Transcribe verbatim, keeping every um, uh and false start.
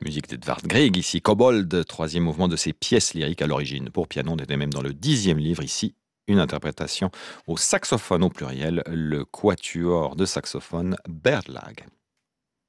Musique d'Edvard Grieg, ici Kobold, troisième mouvement de ses pièces lyriques à l'origine pour piano. On était même dans le dixième livre ici. Une interprétation au saxophone au pluriel, le quatuor de saxophone Berlag.